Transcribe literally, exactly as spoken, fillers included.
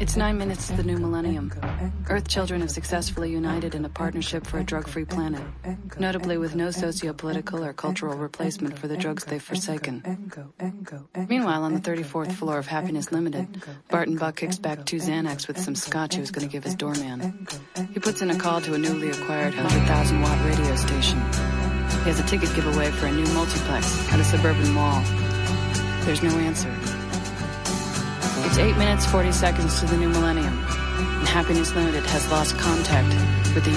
It's nine minutes to the new millennium. Earth children have successfully united in a partnership for a drug-free planet, notably with no socio-political or cultural replacement for the drugs they've forsaken. Meanwhile, on the thirty-fourth floor of Happiness Limited, Barton Buck kicks back two Xanax with some scotch he was going to give his doorman. He puts in a call to a newly acquired one hundred thousand watt radio station. He has a ticket giveaway for a new multiplex at a suburban mall. There's no answer. It's eight minutes, forty seconds to the new millennium, and Happiness Limited has lost contact with the